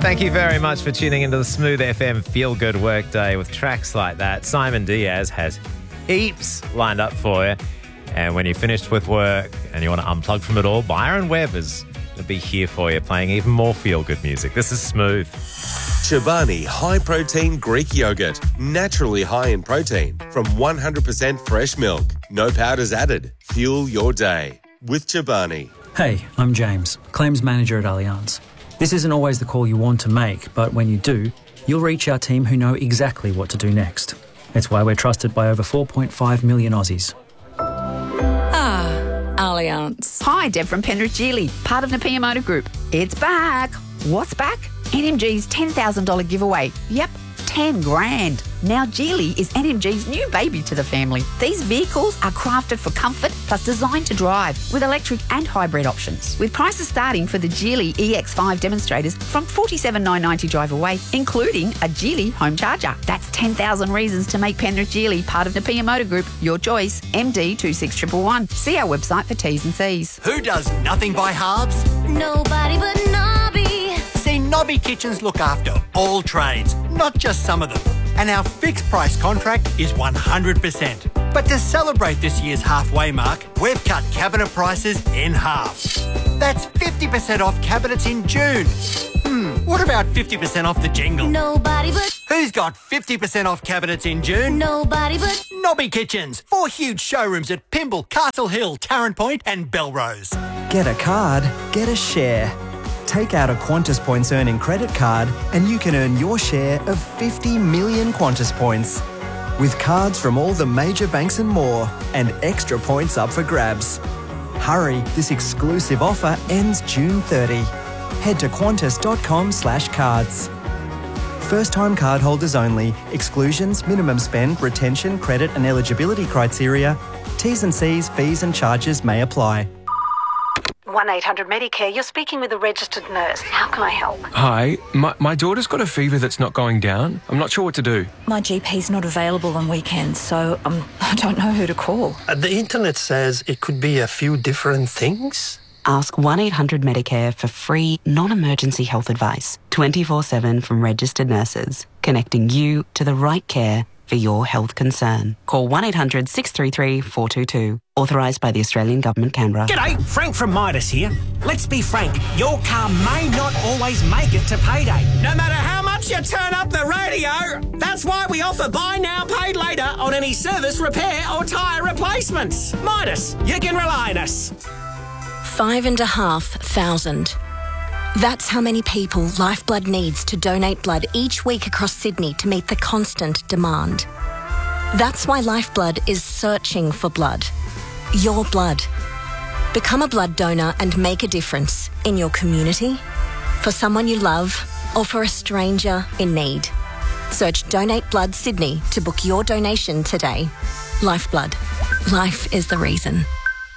Thank you very much for tuning into the Smooth FM Feel Good Workday with tracks like that. Simon Diaz has heaps lined up for you. And when you're finished with work and you want to unplug from it all, Byron Webb is going to be here for you playing even more feel good music. This is Smooth. Chobani High Protein Greek Yogurt. Naturally high in protein from 100% fresh milk. No powders added. Fuel your day with Chobani. Hey, I'm James, Claims Manager at Allianz. This isn't always the call you want to make, but when you do, you'll reach our team who know exactly what to do next. It's why we're trusted by over 4.5 million Aussies. Allianz. Hi, Deb from Penrith Geely, part of Napier Motor Group. It's back. What's back? NMG's $10,000 giveaway. Yep, 10 grand. Now Geely is NMG's new baby to the family. These vehicles are crafted for comfort plus designed to drive with electric and hybrid options. With prices starting for the Geely EX5 demonstrators from $47,990 drive away, including a Geely home charger. That's 10,000 reasons to make Penrith Geely part of Napier Motor Group. Your choice, MD 26111. See our website for T's and C's. Who does nothing by halves? Nobody but Nobby. See, Nobby Kitchens look after all trades, not just some of them. And our fixed price contract is 100%. But to celebrate this year's halfway mark, we've cut cabinet prices in half. That's 50% off cabinets in June. What about 50% off the jingle? Nobody but. Who's got 50% off cabinets in June? Nobody but. Nobby Kitchens. 4 huge showrooms at Pymble, Castle Hill, Tarrant Point and Belrose. Get a card, get a share. Take out a Qantas Points earning credit card and you can earn your share of 50 million Qantas points. With cards from all the major banks and more, and extra points up for grabs. Hurry, this exclusive offer ends June 30. Head to qantas.com/cards. First-time cardholders only. Exclusions, minimum spend, retention, credit and eligibility criteria. T's and C's, fees and charges may apply. 1-800-Medicare, you're speaking with a registered nurse. How can I help? Hi, my daughter's got a fever that's not going down. I'm not sure what to do. My GP's not available on weekends, so I don't know who to call. The internet says it could be a few different things. Ask 1-800-Medicare for free, non-emergency health advice, 24/7 from registered nurses, connecting you to the right care for your health concern. Call 1-800-633-422. Authorised by the Australian Government, Canberra. G'day, Frank from Midas here. Let's be frank, your car may not always make it to payday. No matter how much you turn up the radio, that's why we offer buy now, pay later on any service, repair or tyre replacements. Midas, you can rely on us. 5,500. That's how many people Lifeblood needs to donate blood each week across Sydney to meet the constant demand. That's why Lifeblood is searching for blood. Your blood. Become a blood donor and make a difference in your community, for someone you love, or for a stranger in need. Search Donate Blood Sydney to book your donation today. Lifeblood. Life is the reason.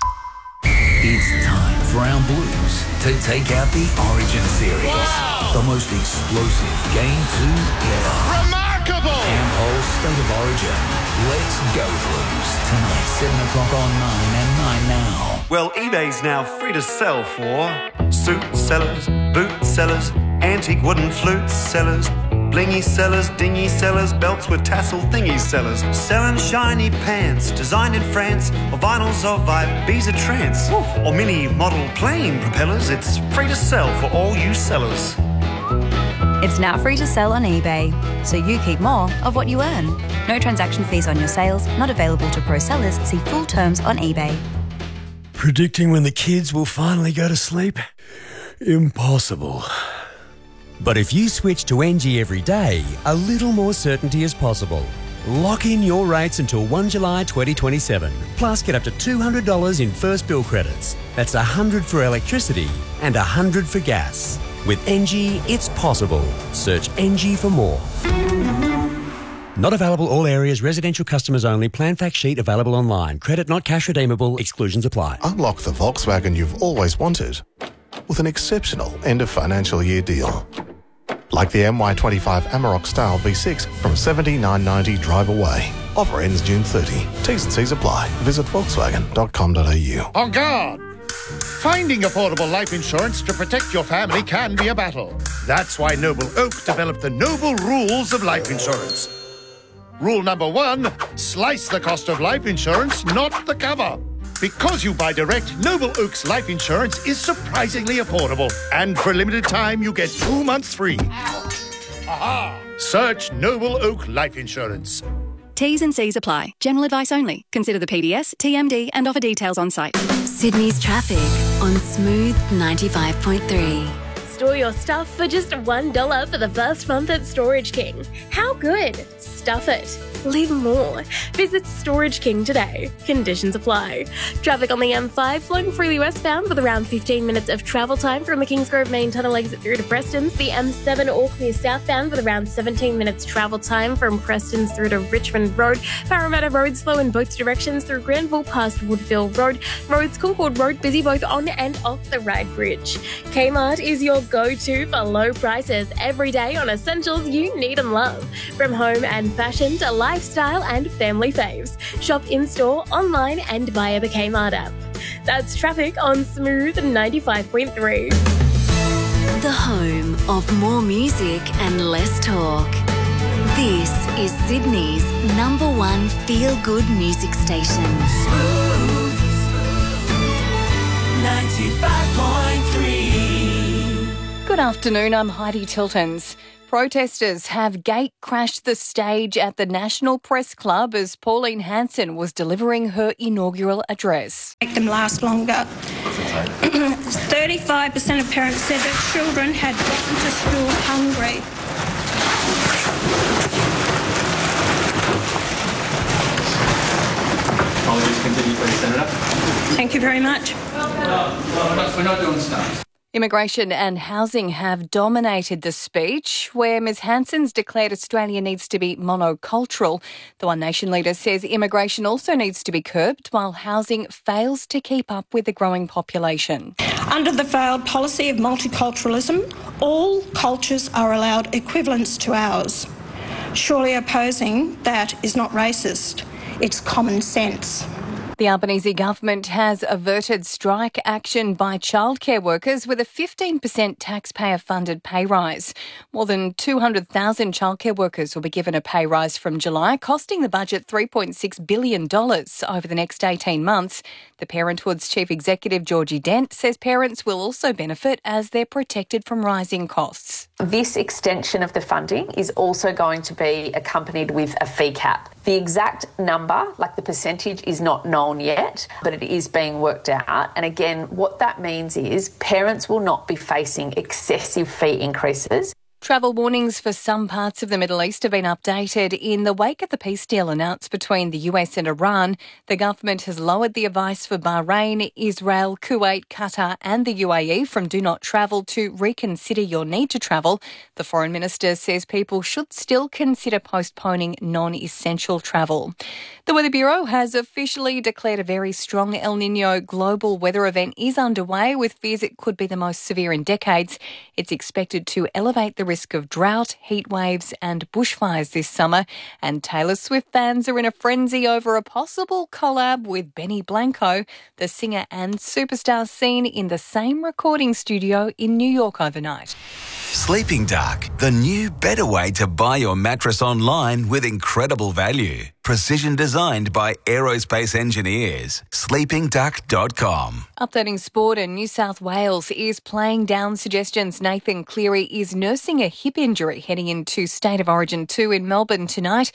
It's time for our Blues to take out the Origin series. Wow. The most explosive Game 2 ever. Remarkable! Ampol State of Origin. Let's go Blues. Tonight, 7 o'clock on 9 and 9 now. Well, eBay's now free to sell for suit sellers, boot sellers, antique wooden flute sellers, blingy sellers, dingy sellers, belts with tassel thingy sellers, selling shiny pants designed in France, or vinyls of Ibiza trance, or mini model plane propellers. It's free to sell for all you sellers. It's now free to sell on eBay, so you keep more of what you earn. No transaction fees on your sales, not available to pro sellers. See full terms on eBay. Predicting when the kids will finally go to sleep? Impossible. But if you switch to NG every day, a little more certainty is possible. Lock in your rates until 1 July 2027. Plus, get up to $200 in first bill credits. That's $100 for electricity and $100 for gas. With NG, it's possible. Search NG for more. Not available all areas, residential customers only. Plan fact sheet available online. Credit not cash redeemable. Exclusions apply. Unlock the Volkswagen you've always wanted with an exceptional end of financial year deal. Like the MY25 Amarok Style V6 from $79.90 drive away. Offer ends June 30. T's and C's apply. Visit volkswagen.com.au. On guard! Finding affordable life insurance to protect your family can be a battle. That's why Noble Oak developed the Noble Rules of Life Insurance. Rule number 1, slice the cost of life insurance, not the cover. Because you buy direct, Noble Oak's life insurance is surprisingly affordable. And for a limited time, you get 2 months free. Aha! Search Noble Oak Life Insurance. T's and C's apply. General advice only. Consider the PDS, TMD and offer details on site. Sydney's traffic on Smooth 95.3. Store your stuff for just $1 for the first month at Storage King. How good? Stuff it. Live more. Visit Storage King today. Conditions apply. Traffic on the M5 flowing freely westbound with around 15 minutes of travel time from the Kingsgrove main tunnel exit through to Preston's. The M7 all clear southbound with around 17 minutes travel time from Preston's through to Richmond Road. Parramatta Road slow in both directions through Granville past Woodville Road. Roads Concord Road busy both on and off the Ryde Bridge. Kmart is your go-to for low prices every day on essentials you need and love. From home and fashion to lifestyle and family faves. Shop in-store, online and via the Kmart app. That's traffic on Smooth 95.3. The home of more music and less talk. This is Sydney's #1 feel-good music station. Smooth 95.3. Good afternoon, I'm Heidi Tiltons. Protesters have gate crashed the stage at the National Press Club as Pauline Hanson was delivering her inaugural address. Make them last longer. 35% of parents said that children had gone to school hungry. Apologies, continue please, Senator. Thank you very much. No, we're not doing stuff. Immigration and housing have dominated the speech, where Ms Hanson's declared Australia needs to be monocultural. The One Nation leader says immigration also needs to be curbed while housing fails to keep up with the growing population. Under the failed policy of multiculturalism, all cultures are allowed equivalence to ours. Surely opposing that is not racist, it's common sense. The Albanese government has averted strike action by childcare workers with a 15% taxpayer-funded pay rise. More than 200,000 childcare workers will be given a pay rise from July, costing the budget $3.6 billion over the next 18 months. The Parenthood's chief executive, Georgie Dent, says parents will also benefit as they're protected from rising costs. This extension of the funding is also going to be accompanied with a fee cap. The exact number, like the percentage, is not known yet, but it is being worked out. And again, what that means is parents will not be facing excessive fee increases. Travel warnings for some parts of the Middle East have been updated in the wake of the peace deal announced between the US and Iran. The government has lowered the advice for Bahrain, Israel, Kuwait, Qatar and the UAE from do not travel to reconsider your need to travel. The Foreign Minister says people should still consider postponing non-essential travel. The Weather Bureau has officially declared a very strong El Niño global weather event is underway, with fears it could be the most severe in decades. It's expected to elevate the risk of drought, heat waves and bushfires this summer. And Taylor Swift fans are in a frenzy over a possible collab with Benny Blanco. The singer and superstar seen in the same recording studio in New York overnight. Sleeping Dark, the new better way to buy your mattress online with incredible value. Precision designed by aerospace engineers. sleepingduck.com. Updating sport, and New South Wales is playing down suggestions Nathan Cleary is nursing a hip injury heading into State of Origin 2 in Melbourne tonight.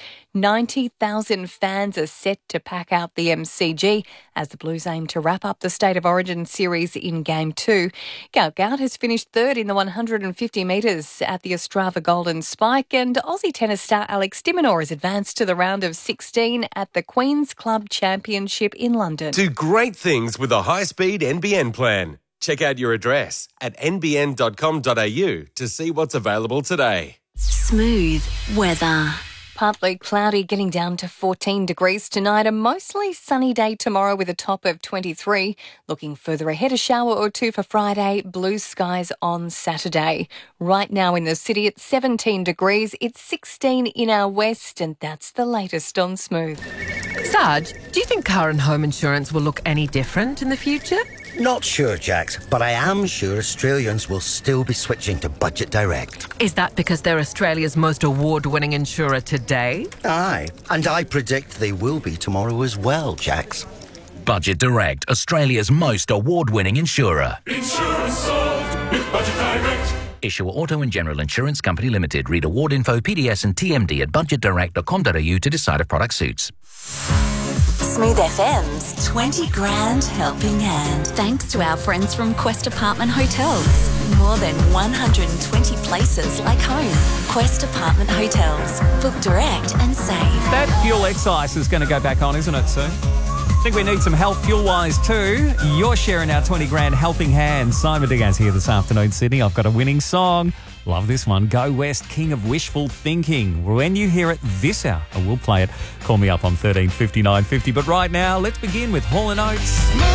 90,000 fans are set to pack out the MCG as the Blues aim to wrap up the State of Origin series in Game 2. Gail Gout has finished third in the 150 metres at the Ostrava Golden Spike, and Aussie tennis star Alex de Minaur has advanced to the round of 16 at the Queen's Club Championship in London. Do great things with a high-speed NBN plan. Check out your address at nbn.com.au to see what's available today. Smooth weather. Partly cloudy, getting down to 14 degrees tonight. A mostly sunny day tomorrow with a top of 23. Looking further ahead, a shower or two for Friday. Blue skies on Saturday. Right now in the city, it's 17 degrees. It's 16 in our west, and that's the latest on Smooth. Sarge, do you think car and home insurance will look any different in the future? Not sure, Jax, but I am sure Australians will still be switching to Budget Direct. Is that because they're Australia's most award-winning insurer today? Aye, and I predict they will be tomorrow as well, Jax. Budget Direct, Australia's most award-winning insurer. Insurance solved with Budget Direct. Issuer Auto and General Insurance Company Limited. Read award info, PDS and TMD at budgetdirect.com.au to decide if product suits. Smooth FM's 20 grand helping hand. Thanks to our friends from Quest Apartment Hotels. More than 120 places like home. Quest Apartment Hotels. Book direct and save. That fuel excise is going to go back on, isn't it, soon? I think we need some help fuel-wise too. You're sharing our 20 grand helping hand. Simon Diaz here this afternoon, Sydney. I've got a winning song. Love this one. Go West, King of Wishful Thinking. When you hear it this hour, I will play it. Call me up on 13 59 50. But right now, let's begin with Hall & Oates. Smooth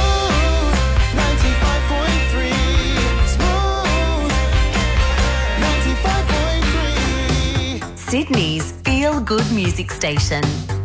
95.3. Smooth 95.3. Sydney's feel-good music station.